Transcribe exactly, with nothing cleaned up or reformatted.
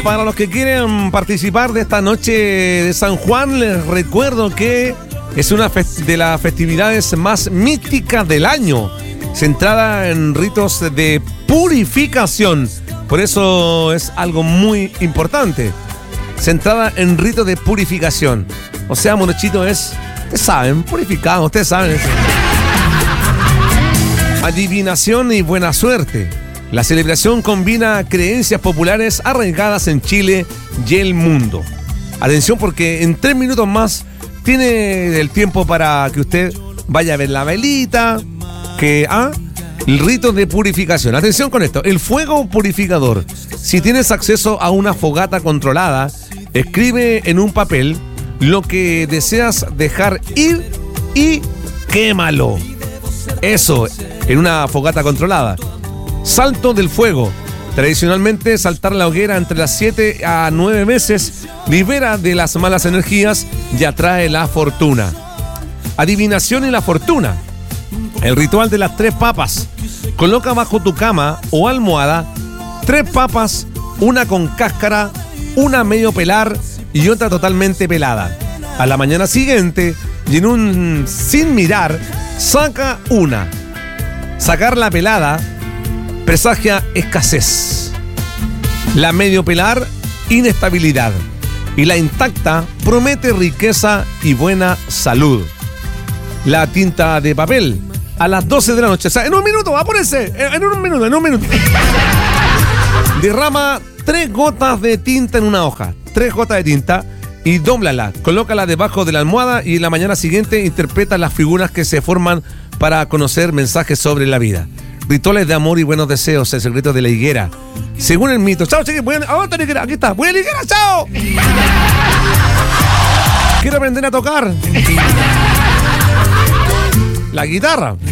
para los que quieren participar de esta noche de San Juan, les recuerdo que es una de las festividades más místicas del año, centrada en ritos de purificación. Por eso es algo muy importante, centrada en ritos de purificación. O sea, Monochito es, ustedes saben, purificado, ustedes saben eso. Adivinación y buena suerte. La celebración combina creencias populares arraigadas en Chile y el mundo. Atención, porque en tres minutos más tiene el tiempo para que usted vaya a ver la velita, que ah, el rito de purificación. Atención con esto, el fuego purificador. Si tienes acceso a una fogata controlada, escribe en un papel lo que deseas dejar ir y quémalo. Eso, en una fogata controlada. Salto del fuego. Tradicionalmente, saltar la hoguera entre las siete a nueve meses libera de las malas energías y atrae la fortuna. Adivinación y la fortuna. El ritual de las tres papas. Coloca bajo tu cama o almohada tres papas, una con cáscara, una medio pelar y otra totalmente pelada. A la mañana siguiente, y en un sin mirar, saca una. Sacar la pelada presagia escasez. La medio pelar, inestabilidad. Y la intacta promete riqueza y buena salud. La tinta de papel, a las doce de la noche. O sea, en un minuto, apúrense. En un minuto, en un minuto. Derrama tres gotas de tinta en una hoja. Tres gotas de tinta y dóblala. Colócala debajo de la almohada y en la mañana siguiente interpreta las figuras que se forman para conocer mensajes sobre la vida. Rituales de amor y buenos deseos, el secreto de la higuera. Según el mito. Chao, chiquis. Voy a... Oh, está la higuera. Aquí está. Voy a la higuera. Chao. Quiero aprender a tocar la guitarra.